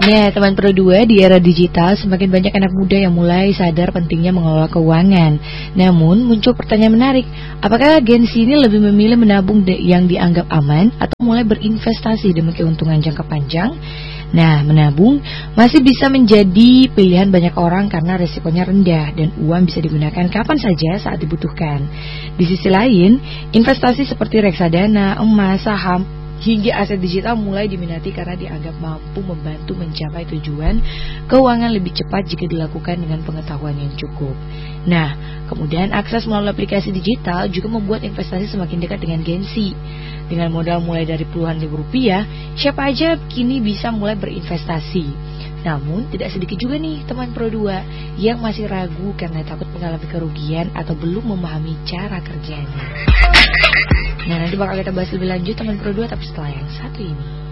Ya, teman Pro 2, di era digital semakin banyak anak muda yang mulai sadar pentingnya mengelola keuangan. Namun, muncul pertanyaan menarik, apakah Gen Z ini lebih memilih menabung yang dianggap aman atau mulai berinvestasi demi keuntungan jangka panjang? Nah, menabung masih bisa menjadi pilihan banyak orang karena resikonya rendah dan uang bisa digunakan kapan saja saat dibutuhkan. Di sisi lain, investasi seperti reksadana, emas, saham, hingga aset digital mulai diminati karena dianggap mampu membantu mencapai tujuan keuangan lebih cepat jika dilakukan dengan pengetahuan yang cukup. Nah, kemudian akses melalui aplikasi digital juga membuat investasi semakin dekat dengan Gen Z. Dengan modal mulai dari puluhan ribu rupiah, siapa aja kini bisa mulai berinvestasi. Namun, tidak sedikit juga nih teman Pro 2 yang masih ragu karena takut mengalami kerugian atau belum memahami cara kerjanya. Nah, nanti bakal kita bahas lebih lanjut teman Pro 2, tapi setelah yang satu ini.